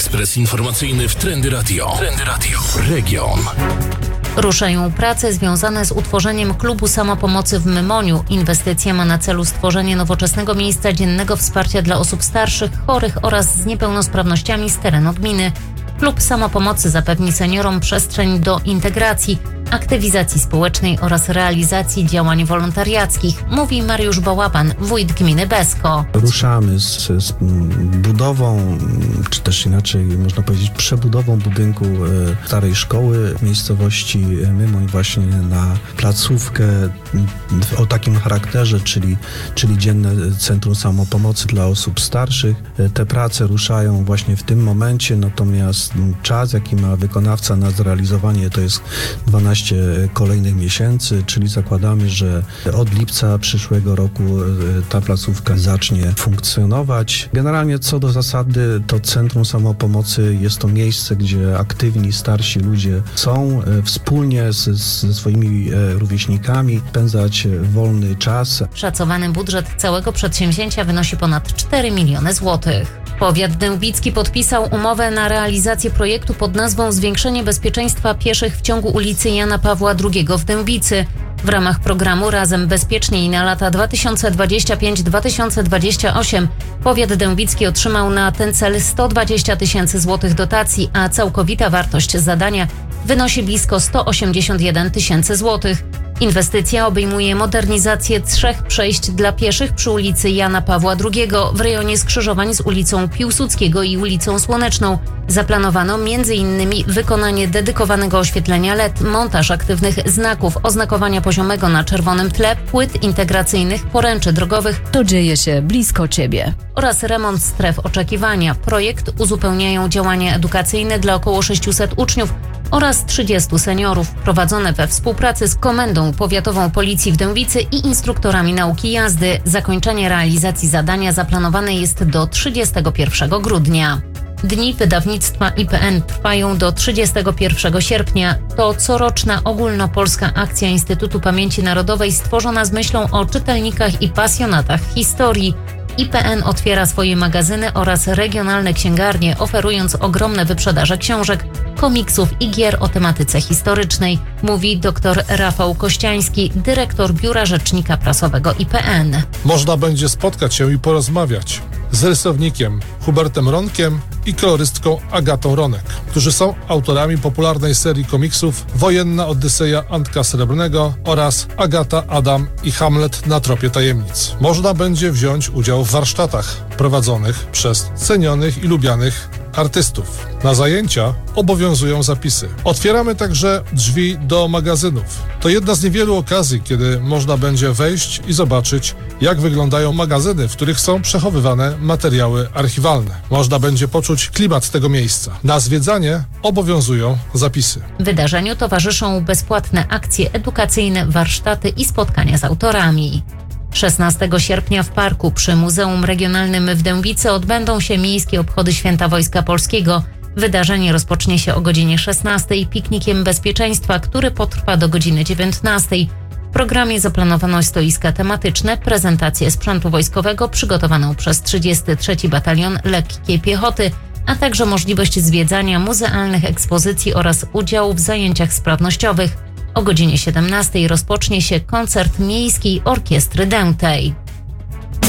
Ekspres informacyjny w Trendy Radio. Trendy Radio. Region. Ruszają prace związane z utworzeniem klubu samopomocy w Mymoniu. Inwestycja ma na celu stworzenie nowoczesnego miejsca dziennego wsparcia dla osób starszych, chorych oraz z niepełnosprawnościami z terenu gminy. Klub samopomocy zapewni seniorom przestrzeń do integracji, aktywizacji społecznej oraz realizacji działań wolontariackich, mówi Mariusz Bałaban, wójt gminy Besko. Ruszamy z budową, czy też inaczej można powiedzieć przebudową budynku starej szkoły w miejscowości Mymoń właśnie na placówkę o takim charakterze, czyli dzienne centrum samopomocy dla osób starszych. Te prace ruszają właśnie w tym momencie, natomiast czas, jaki ma wykonawca na zrealizowanie, to jest 12 kolejnych miesięcy, czyli zakładamy, że od lipca przyszłego roku ta placówka zacznie funkcjonować. Generalnie co do zasady, to Centrum Samopomocy jest to miejsce, gdzie aktywni, starsi ludzie są wspólnie ze swoimi rówieśnikami spędzać wolny czas. Szacowany budżet całego przedsięwzięcia wynosi ponad 4 miliony złotych. Powiat dębicki podpisał umowę na realizację projektu pod nazwą Zwiększenie bezpieczeństwa pieszych w ciągu ulicy Jana Pawła II w Dębicy. W ramach programu Razem Bezpieczniej na lata 2025-2028 powiat dębicki otrzymał na ten cel 120 tysięcy złotych dotacji, a całkowita wartość zadania wynosi blisko 181 tysięcy złotych. Inwestycja obejmuje modernizację 3 przejść dla pieszych przy ulicy Jana Pawła II w rejonie skrzyżowań z ulicą Piłsudskiego i ulicą Słoneczną. Zaplanowano m.in. wykonanie dedykowanego oświetlenia LED, montaż aktywnych znaków oznakowania poziomego na czerwonym tle, płyt integracyjnych, poręczy drogowych. To dzieje się blisko Ciebie. Oraz remont stref oczekiwania. Projekt uzupełniają działania edukacyjne dla około 600 uczniów oraz 30 seniorów, prowadzone we współpracy z Komendą Powiatową Policji w Dębicy i instruktorami nauki jazdy. Zakończenie realizacji zadania zaplanowane jest do 31 grudnia. Dni wydawnictwa IPN trwają do 31 sierpnia. To coroczna ogólnopolska akcja Instytutu Pamięci Narodowej stworzona z myślą o czytelnikach i pasjonatach historii. IPN otwiera swoje magazyny oraz regionalne księgarnie, oferując ogromne wyprzedaże książek, komiksów i gier o tematyce historycznej, mówi dr Rafał Kościański, dyrektor Biura Rzecznika Prasowego IPN. Można będzie spotkać się i porozmawiać z rysownikiem Hubertem Ronkiem i kolorystką Agatą Ronek, którzy są autorami popularnej serii komiksów Wojenna Odyseja Antka Srebrnego oraz Agata, Adam i Hamlet na tropie tajemnic. Można będzie wziąć udział w warsztatach prowadzonych przez cenionych i lubianych artystów. Na zajęcia obowiązują zapisy. Otwieramy także drzwi do magazynów. To jedna z niewielu okazji, kiedy można będzie wejść i zobaczyć, jak wyglądają magazyny, w których są przechowywane materiały archiwalne. Można będzie poczuć klimat tego miejsca. Na zwiedzanie obowiązują zapisy. Wydarzeniu towarzyszą bezpłatne akcje edukacyjne, warsztaty i spotkania z autorami. 16 sierpnia w parku przy Muzeum Regionalnym w Dębicy odbędą się miejskie obchody Święta Wojska Polskiego. Wydarzenie rozpocznie się o godzinie 16 piknikiem bezpieczeństwa, który potrwa do godziny 19. W programie zaplanowano stoiska tematyczne, prezentację sprzętu wojskowego przygotowaną przez 33 Batalion Lekkiej Piechoty, a także możliwość zwiedzania muzealnych ekspozycji oraz udziału w zajęciach sprawnościowych. O godzinie 17 rozpocznie się koncert Miejskiej Orkiestry Dętej.